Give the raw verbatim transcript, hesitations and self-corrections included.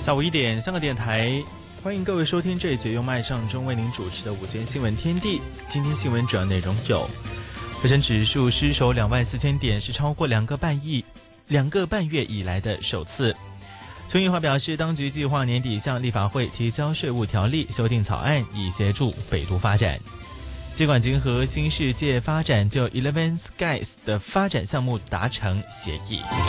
下午一点，香港电台，欢迎各位收听这一节由麦尚中为您主持的午间新闻天地。今天新闻主要内容有：恒生指数失守两万四千点，是超过两个半亿、两个半月以来的首次。邱应华表示，当局计划年底向立法会提交税务条例修订草案，以协助北都发展。接管局和新世界发展就 Eleven Skies 的发展项目达成协议。